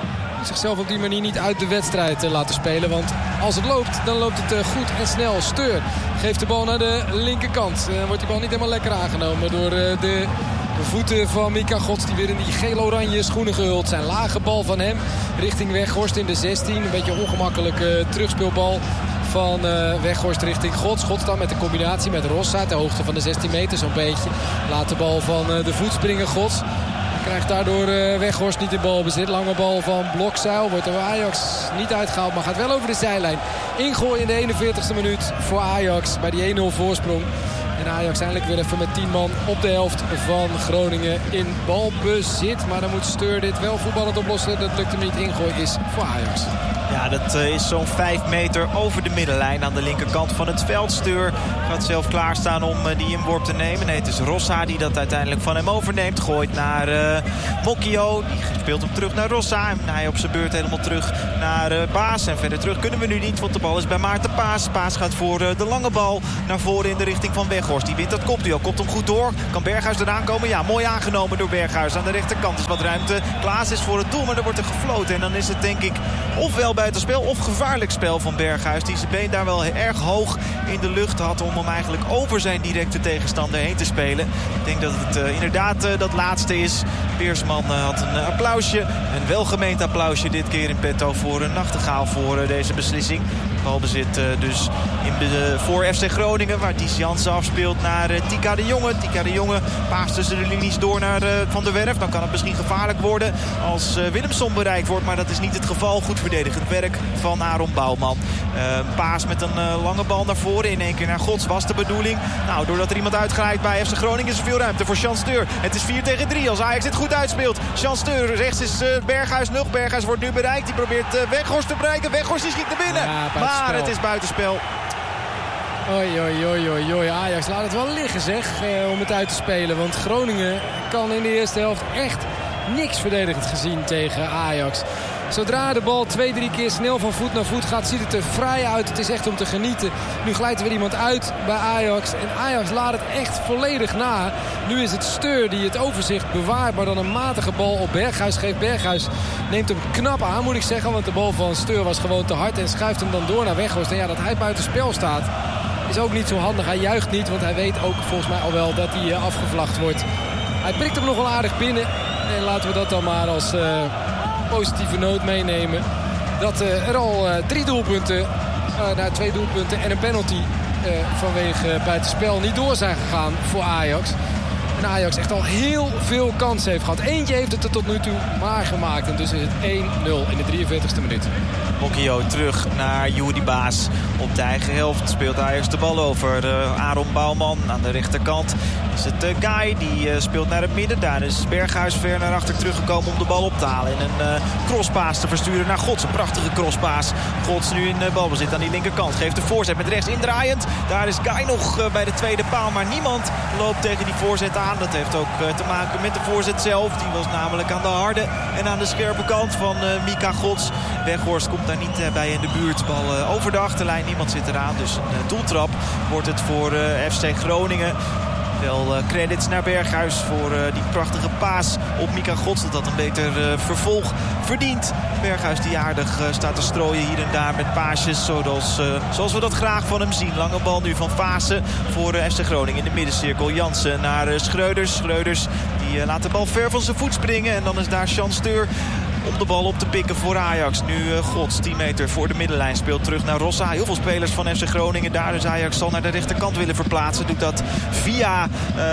moet zichzelf op die manier niet uit de wedstrijd laten spelen. Want als het loopt, dan loopt het goed en snel. Steur geeft de bal naar de linkerkant. Wordt die bal niet helemaal lekker aangenomen door de voeten van Mika Gods. Die weer in die geel-oranje schoenen gehuld zijn. Lage bal van hem richting Weghorst in de 16. Een beetje een ongemakkelijke terugspeelbal van Weghorst richting Gods. Gods dan met de combinatie met Rossa ter hoogte van de 16 meter zo'n beetje. Laat de bal van de voet springen Gods. Krijgt daardoor Weghorst niet in balbezit. Lange bal van Blokzuil. Wordt door Ajax niet uitgehaald, maar gaat wel over de zijlijn. Ingooi in de 41ste minuut voor Ajax bij die 1-0 voorsprong. En Ajax eindelijk weer even met 10 man op de helft van Groningen in balbezit. Maar dan moet Steur dit wel voetballend oplossen. Dat lukt hem niet. Ingooi is voor Ajax. Ja, dat is zo'n 5 meter over de middenlijn aan de linkerkant van het veld. Steur gaat zelf klaarstaan om die inworp te nemen. Nee, het is Rossa die dat uiteindelijk van hem overneemt. Gooit naar Mokio. Die speelt hem terug naar Rossa. En hij op zijn beurt helemaal terug naar Baas. En verder terug kunnen we nu niet, want de bal is bij Maarten Paas. Paas gaat voor de lange bal naar voren in de richting van Weghorst. Die wint dat kopduel. Komt hem goed door. Kan Berghuis eraan komen? Ja, mooi aangenomen door Berghuis. Aan de rechterkant is wat ruimte. Klaas is voor het doel, maar er wordt er gefloten. En dan is het denk ik ofwel buitenspel of gevaarlijk spel van Berghuis. Die zijn been daar wel erg hoog in de lucht had om hem eigenlijk over zijn directe tegenstander heen te spelen. Ik denk dat het inderdaad dat laatste is. Peersman had een applausje. Een welgemeend applausje dit keer in petto voor een Nachtegaal voor deze beslissing. Balbezit dus voor FC Groningen, waar Ties Jansen afspeelt naar Tika de Jonge. Tika de Jonge paast tussen de linies door naar Van der Werf. Dan kan het misschien gevaarlijk worden als Willemson bereikt wordt. Maar dat is niet het geval. Goed verdedigend werk van Aaron Bouwman. Paas met een lange bal naar voren. In één keer naar Gods was de bedoeling. Nou, doordat er iemand uitglijdt bij FC Groningen is er veel ruimte voor Jean Steur. Het is 4-3 als Ajax dit goed uitspeelt. Jean Steur, rechts is Berghuis nog. Berghuis wordt nu bereikt. Die probeert Weghorst te bereiken. Weghorst die schiet naar binnen. Ja, maar het is buitenspel. Oei, oei, oei, oei, oei. Ajax laat het wel liggen zeg, om het uit te spelen. Want Groningen kan in de eerste helft echt niks verdedigend gezien tegen Ajax. Zodra de bal 2-3 keer snel van voet naar voet gaat, ziet het er fraai uit. Het is echt om te genieten. Nu glijdt er weer iemand uit bij Ajax. En Ajax laat het echt volledig na. Nu is het Steur die het overzicht bewaart. Maar dan een matige bal op Berghuis geeft. Berghuis neemt hem knap aan, moet ik zeggen. Want de bal van Steur was gewoon te hard. En schuift hem dan door naar Weghorst. En ja, dat hij buiten spel staat is ook niet zo handig. Hij juicht niet, want hij weet ook volgens mij al wel dat hij afgevlacht wordt. Hij prikt hem nog wel aardig binnen. En laten we dat dan maar als positieve noot meenemen. Dat er al 3 doelpunten, 2 doelpunten en een penalty vanwege buitenspel niet door zijn gegaan voor Ajax. En Ajax echt al heel veel kansen heeft gehad. Eentje heeft het er tot nu toe maar gemaakt. En dus is het 1-0 in de 43e minuut. Mokio terug naar Juri Baas. Op de eigen helft speelt Ajax de bal over. Aaron Bouwman aan de rechterkant. Is het Guy die speelt naar het midden. Daar is Berghuis ver naar achter teruggekomen om de bal op te halen. En een crosspaas te versturen naar Gods. Een prachtige crosspaas. Gods nu in balbezit aan die linkerkant. Geeft de voorzet met rechts indraaiend. Daar is Guy nog bij de tweede paal. Maar niemand loopt tegen die voorzet aan. Dat heeft ook te maken met de voorzet zelf. Die was namelijk aan de harde en aan de scherpe kant van Mika Gods. Weghorst komt daar niet bij in de buurt. Bal over de achterlijn. Niemand zit eraan. Dus een doeltrap wordt het voor FC Groningen. Wel credits naar Berghuis voor die prachtige paas op Mika Gods. Dat een beter vervolg verdient. Berghuis die aardig staat te strooien hier en daar met paasjes. Zoals we dat graag van hem zien. Lange bal nu van Vaassen voor FC Groningen in de middencirkel. Jansen naar Schreuders. Schreuders die laat de bal ver van zijn voet springen. En dan is daar Jean Steur om de bal op te pikken voor Ajax. Nu Gods, 10 meter voor de middenlijn. Speelt terug naar Rossa. Heel veel spelers van FC Groningen daar. Dus Ajax zal naar de rechterkant willen verplaatsen. Doet dat via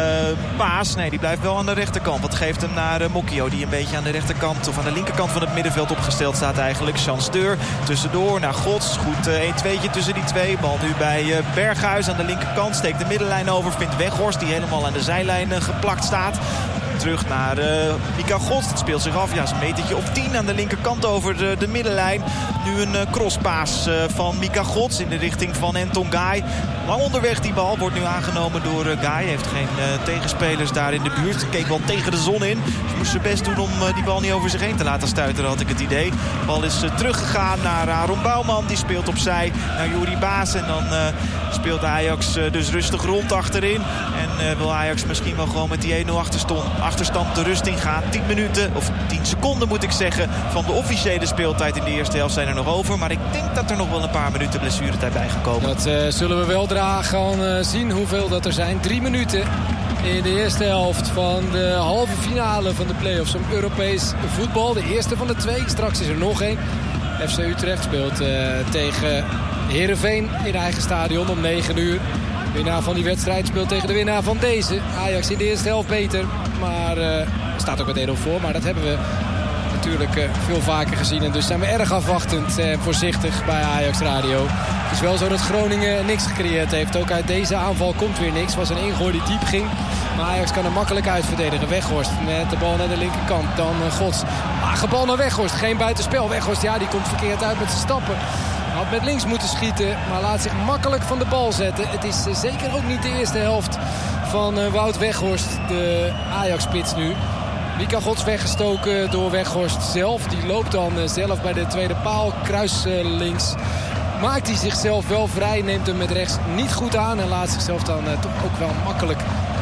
Paas. Nee, die blijft wel aan de rechterkant. Dat geeft hem naar Mokio. Die een beetje aan de rechterkant of aan de linkerkant van het middenveld opgesteld staat eigenlijk. Jean Steur tussendoor naar Gods. Goed 1-2'tje tussen die twee. Bal nu bij Berghuis aan de linkerkant. Steekt de middenlijn over. Vindt Weghorst die helemaal aan de zijlijn geplakt staat. Terug naar Mika Gods. Het speelt zich af. Ja, een metertje op 10 aan de linkerkant over de middenlijn. Nu een crosspaas van Mika Gods in de richting van Anton Guy. Lang onderweg die bal. Wordt nu aangenomen door Guy. Heeft geen tegenspelers daar in de buurt. Keek wel tegen de zon in. Ze moest zijn best doen om die bal niet over zich heen te laten stuiteren, had ik het idee. De bal is teruggegaan naar Aaron Bouwman. Die speelt opzij naar Juri Baas. En dan speelt Ajax dus rustig rond achterin. En wil Ajax misschien wel gewoon met die 1-0 achterstand de rust ingaan. 10 minuten, of 10 seconden moet ik zeggen, van de officiële speeltijd in de eerste helft zijn er nog over. Maar ik denk dat er nog wel een paar minuten blessuretijd bij gaan komen. Dat zullen we wel gaan zien hoeveel dat er zijn. 3 minuten in de eerste helft van de halve finale van de play-offs om Europees voetbal. De eerste van de 2. Straks is er nog 1. FC Utrecht speelt tegen Heerenveen in eigen stadion om 9 uur. De winnaar van die wedstrijd speelt tegen de winnaar van deze. Ajax in de eerste helft beter. Maar staat ook met 1-0 voor. Maar dat hebben we natuurlijk veel vaker gezien. En dus zijn we erg afwachtend en voorzichtig bij Ajax Radio. Het is wel zo dat Groningen niks gecreëerd heeft. Ook uit deze aanval komt weer niks. Het was een ingooi die diep ging. Maar Ajax kan er makkelijk uitverdedigen. Weghorst met de bal naar de linkerkant. Dan Gods. Lage bal naar Weghorst. Geen buitenspel. Weghorst, ja, die komt verkeerd uit met zijn stappen. Had met links moeten schieten, maar laat zich makkelijk van de bal zetten. Het is zeker ook niet de eerste helft van Wout Weghorst, de Ajax-spits nu. Mika Gods weggestoken door Weghorst zelf. Die loopt dan zelf bij de tweede paal, kruis links. Maakt hij zichzelf wel vrij, neemt hem met rechts niet goed aan. En laat zichzelf dan toch ook wel makkelijk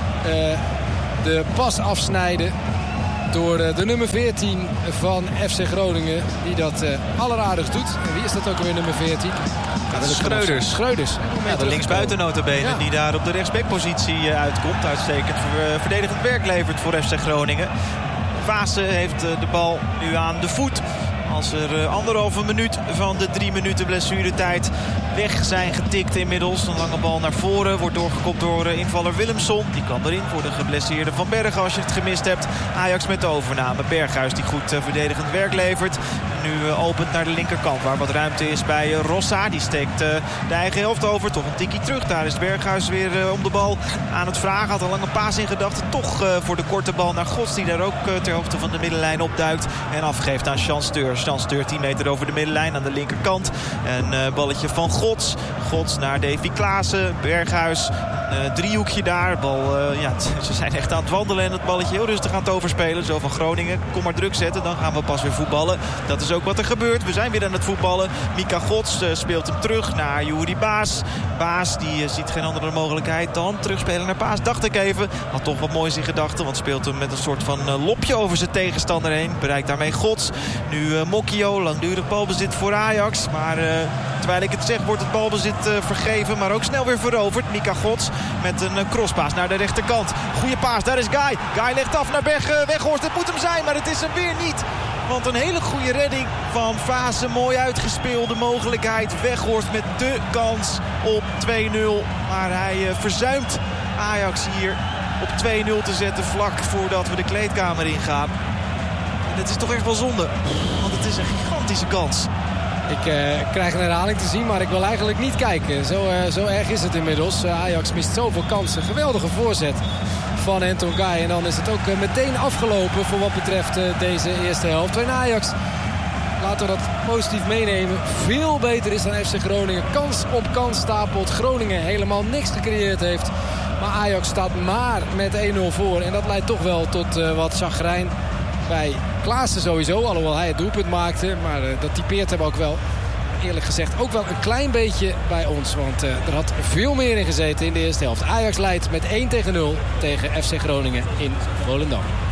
de pas afsnijden. Door de nummer 14 van FC Groningen. Die dat alleraardigst doet. En wie is dat ook alweer, nummer 14? Dat is Schreuders. Ja, de linksbuiten notabene. Ja. Die daar op de rechtsbackpositie uitkomt. Uitstekend verdedigend werk levert voor FC Groningen. Vaasse heeft de bal nu aan de voet. Als er 1,5 minuut van de 3 minuten blessuretijd weg zijn getikt inmiddels. Een lange bal naar voren. Wordt doorgekopt door invaller Willemson. Die kan erin voor de geblesseerde Van Bergen als je het gemist hebt. Ajax met de overname. Berghuis die goed verdedigend werk levert. Nu opent naar de linkerkant waar wat ruimte is bij Rossa. Die steekt de eigen helft over. Toch een tikkie terug. Daar is Berghuis weer om de bal aan het vragen. Had al lang een paas in gedachten. Toch voor de korte bal naar Gods. Die daar ook ter hoogte van de middenlijn opduikt. En afgeeft aan Chanceur. Chanceur 10 meter over de middenlijn aan de linkerkant. Een balletje van Gods. Gods naar Davy Klaassen. Berghuis. Driehoekje daar. Bal, ze zijn echt aan het wandelen en het balletje heel rustig aan het overspelen. Zo van Groningen. Kom maar druk zetten. Dan gaan we pas weer voetballen. Dat is ook wat er gebeurt. We zijn weer aan het voetballen. Mika Gods speelt hem terug naar Yuri Baas. Baas die ziet geen andere mogelijkheid dan terugspelen naar Baas. Dacht ik even. Had toch wat moois in gedachten. Want speelt hem met een soort van lopje over zijn tegenstander heen. Bereikt daarmee Gods. Nu Mokio. Langdurig balbezit voor Ajax. Maar terwijl ik het zeg wordt het balbezit vergeven. Maar ook snel weer veroverd. Mika Gods met een crosspaas naar de rechterkant. Goeie paas. Daar is Guy. Guy legt af naar Weghorst. Het moet hem zijn. Maar het is hem weer niet. Want een hele goede redding van Vaasse. Mooi uitgespeelde mogelijkheid. Weghorst met de kans op 2-0. Maar hij verzuimt Ajax hier op 2-0 te zetten vlak voordat we de kleedkamer ingaan. En dat is toch echt wel zonde. Want het is een gigantische kans. Ik krijg een herhaling te zien, maar ik wil eigenlijk niet kijken. Zo erg is het inmiddels. Ajax mist zoveel kansen. Geweldige voorzet van Anton Guy. En dan is het ook meteen afgelopen voor wat betreft deze eerste helft. En Ajax, laten we dat positief meenemen, veel beter is dan FC Groningen. Kans op kans stapelt. Groningen helemaal niks gecreëerd heeft. Maar Ajax staat maar met 1-0 voor. En dat leidt toch wel tot wat chagrijn bij Klaassen sowieso. Alhoewel hij het doelpunt maakte. Maar dat typeert hem ook wel. Eerlijk gezegd ook wel een klein beetje bij ons. Want er had veel meer in gezeten in de eerste helft. Ajax leidt met 1-0 tegen FC Groningen in Volendam.